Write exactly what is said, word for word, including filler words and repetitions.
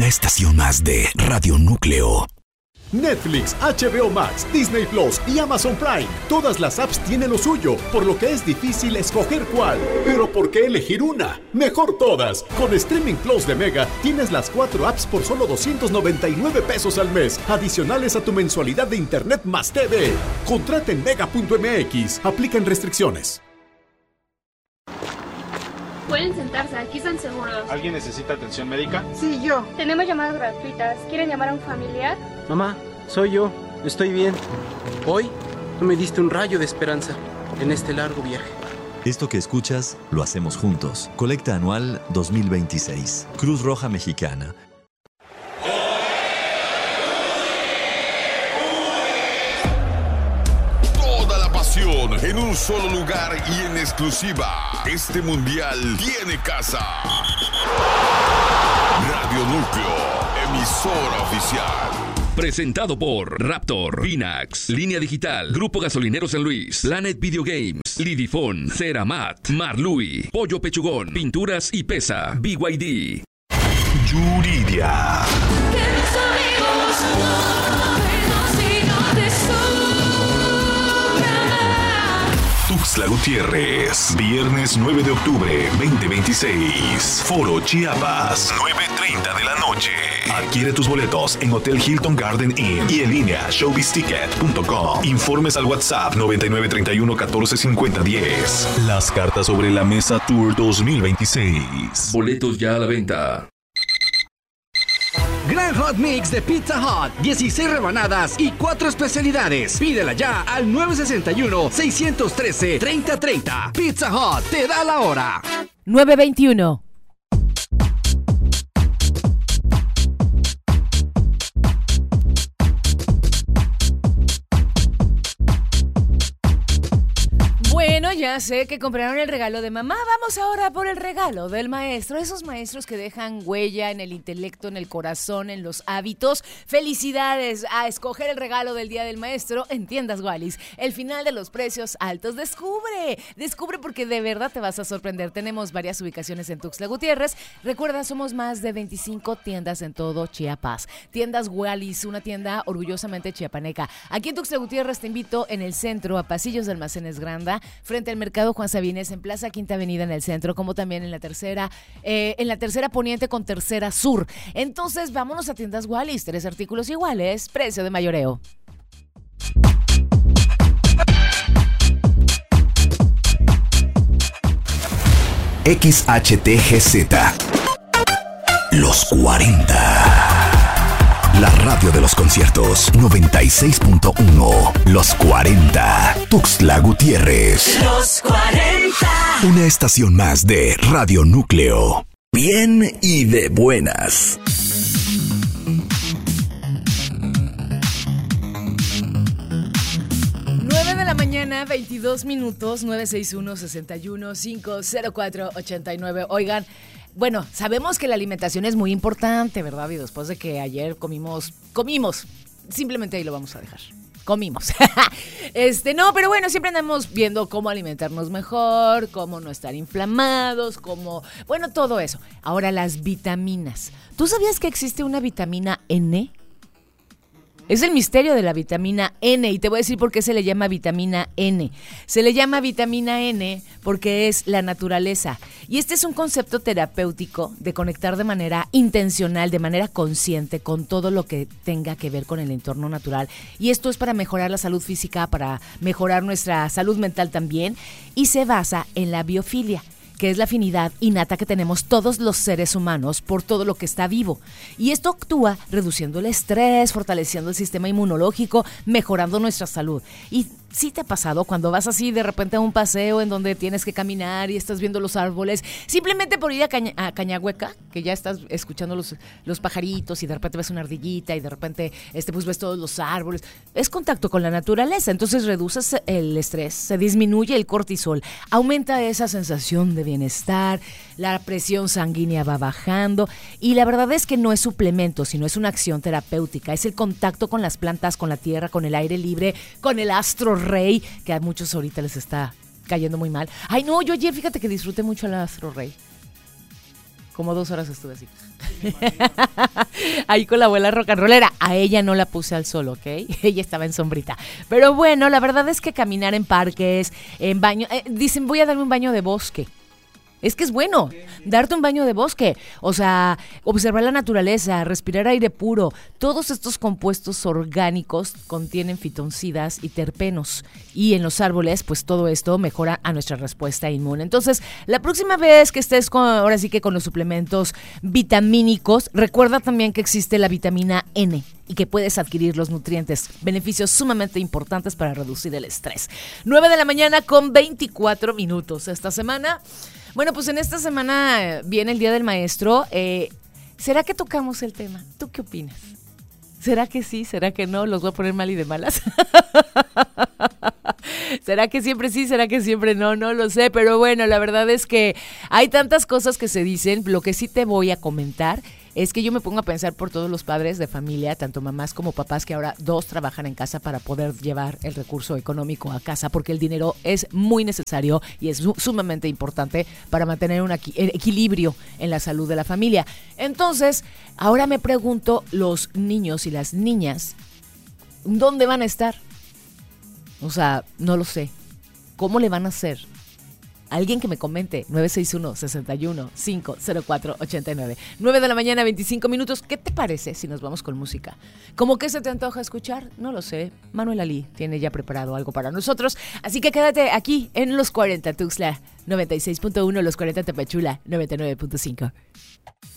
estación más de Radio Núcleo. Netflix, H B O Max, Disney Plus y Amazon Prime. Todas las apps tienen lo suyo, por lo que es difícil escoger cuál. Pero ¿por qué elegir una? Mejor todas. Con Streaming Plus de Mega tienes las cuatro apps por solo doscientos noventa y nueve pesos al mes, adicionales a tu mensualidad de internet más T V. Contrata en mega punto m x. Aplican restricciones. Pueden sentarse, aquí están seguros. ¿Alguien necesita atención médica? Sí, yo. Tenemos llamadas gratuitas. ¿Quieren llamar a un familiar? Mamá, soy yo. Estoy bien. Hoy tú me diste un rayo de esperanza en este largo viaje. Esto que escuchas, lo hacemos juntos. Colecta anual dos mil veintiséis. Cruz Roja Mexicana. En un solo lugar y en exclusiva. Este mundial tiene casa. Radio Núcleo, emisora oficial. Presentado por Raptor, Pinax, Línea Digital, Grupo Gasolinero San Luis, Planet Video Games, Lidifón, Ceramat, Marlui, Pollo Pechugón, Pinturas y Pesa, B Y D. Yuridia. Tuxtla Gutiérrez, viernes nueve de octubre, veinte veintiséis. Foro Chiapas, nueve treinta de la noche. Adquiere tus boletos en Hotel Hilton Garden Inn y en línea showbiz ticket punto com. Informes al WhatsApp noventa y nueve treinta y uno catorce cincuenta diez. Las cartas sobre la mesa Tour dos mil veintiséis. Boletos ya a la venta. Gran Hot Mix de Pizza Hut, dieciséis rebanadas y cuatro especialidades. Pídela ya al nueve sesenta y uno, seiscientos trece, treinta treinta. Pizza Hut te da la hora. nueve veintiuno. Bueno, ya sé que compraron el regalo de mamá. Vamos ahora por el regalo del maestro. Esos maestros que dejan huella en el intelecto, en el corazón, en los hábitos. Felicidades a escoger el regalo del Día del Maestro en Tiendas Wallis. El final de los precios altos. Descubre, descubre porque de verdad te vas a sorprender. Tenemos varias ubicaciones en Tuxtla Gutiérrez. Recuerda, somos más de veinticinco tiendas en todo Chiapas. Tiendas Wallis, una tienda orgullosamente chiapaneca. Aquí en Tuxtla Gutiérrez te invito en el centro a Pasillos de Almacenes Granda, frente al Mercado Juan Sabines, en Plaza Quinta Avenida en el centro, como también en la tercera, eh, en la tercera poniente con tercera sur. Entonces, vámonos a Tiendas Wallis, tres artículos iguales, precio de mayoreo. X H T G Z. Los cuarenta. La radio de los conciertos noventa y seis punto uno. Los cuarenta. Tuxtla Gutiérrez. Los cuarenta. Una estación más de Radio Núcleo. Bien y de buenas. nueve de la mañana, veintidós minutos, nueve seis uno, seis uno, cinco cero cuatro, ocho nueve. Oigan, bueno, sabemos que la alimentación es muy importante, ¿verdad? Y después de que ayer comimos, comimos, simplemente ahí lo vamos a dejar. Comimos. este, no, pero bueno, siempre andamos viendo cómo alimentarnos mejor, cómo no estar inflamados, cómo, bueno, todo eso. Ahora, las vitaminas. ¿Tú sabías que existe una vitamina N? Es el misterio de la vitamina N y te voy a decir por qué se le llama vitamina N. Se le llama vitamina N porque es la naturaleza. Y este es un concepto terapéutico de conectar de manera intencional, de manera consciente con todo lo que tenga que ver con el entorno natural. Y esto es para mejorar la salud física, para mejorar nuestra salud mental también. Y se basa en la biofilia, que es la afinidad innata que tenemos todos los seres humanos por todo lo que está vivo. Y esto actúa reduciendo el estrés, fortaleciendo el sistema inmunológico, mejorando nuestra salud. Y ¿sí te ha pasado cuando vas así de repente a un paseo en donde tienes que caminar y estás viendo los árboles, simplemente por ir a, Caña, a Cañahueca, que ya estás escuchando los, los pajaritos y de repente ves una ardillita y de repente este, pues ves todos los árboles? Es contacto con la naturaleza, entonces reduces el estrés, se disminuye el cortisol, aumenta esa sensación de bienestar, la presión sanguínea va bajando y la verdad es que no es suplemento, sino es una acción terapéutica, es el contacto con las plantas, con la tierra, con el aire libre, con el astro rey, que a muchos ahorita les está cayendo muy mal. Ay, no, yo ayer fíjate que disfruté mucho el Astro Rey. Como dos horas estuve así. Ahí con la abuela rock and rollera. A ella no la puse al sol, ¿ok? Ella estaba en sombrita. Pero bueno, la verdad es que caminar en parques, en baño... Eh, dicen, voy a darme un baño de bosque. Es que es bueno darte un baño de bosque, o sea, observar la naturaleza, respirar aire puro. Todos estos compuestos orgánicos contienen fitoncidas y terpenos. Y en los árboles, pues todo esto mejora a nuestra respuesta inmune. Entonces, la próxima vez que estés con, ahora sí que con los suplementos vitamínicos, recuerda también que existe la vitamina N y que puedes adquirir los nutrientes, beneficios sumamente importantes para reducir el estrés. nueve de la mañana con veinticuatro minutos. Esta semana... Bueno, pues en esta semana viene el Día del Maestro. Eh, ¿Será que tocamos el tema? ¿Tú qué opinas? ¿Será que sí? ¿Será que no? ¿Los voy a poner mal y de malas? ¿Será que siempre sí? ¿Será que siempre no? No lo sé, pero bueno, la verdad es que hay tantas cosas que se dicen. Lo que sí te voy a comentar es que yo me pongo a pensar por todos los padres de familia, tanto mamás como papás, que ahora dos trabajan en casa para poder llevar el recurso económico a casa, porque el dinero es muy necesario y es sumamente importante para mantener un equi- equilibrio en la salud de la familia. Entonces, ahora me pregunto, los niños y las niñas, ¿dónde van a estar? O sea, no lo sé. ¿Cómo le van a hacer? Alguien que me comente. Nueve seis uno, seis uno, cinco cero cuatro, ocho nueve. nueve de la mañana, veinticinco minutos. ¿Qué te parece si nos vamos con música? ¿Cómo que se te antoja escuchar? No lo sé. Manuel Ali tiene ya preparado algo para nosotros. Así que quédate aquí en Los cuarenta Tuxtla noventa y seis punto uno, Los cuarenta Tapachula noventa y nueve punto cinco.